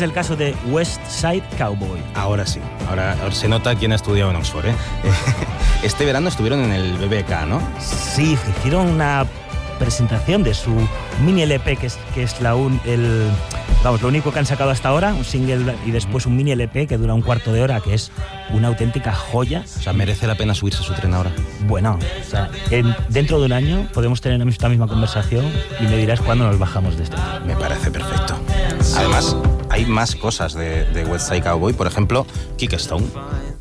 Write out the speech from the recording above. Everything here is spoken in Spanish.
el caso de West Side Cowboy. Ahora sí, ahora se nota quién ha estudiado en Oxford, ¿eh? Este verano estuvieron en el BBK, ¿no? Sí, hicieron una presentación de su mini LP, que es lo único que han sacado hasta ahora, un single y después un mini LP que dura un cuarto de hora, que es una auténtica joya. O sea, merece la pena subirse a su tren ahora. Bueno, o sea, dentro de un año podemos tener esta misma conversación y me dirás cuándo nos bajamos de este tren. Me parece perfecto. Además, hay más cosas de West Side Cowboy, por ejemplo, Kick Stone.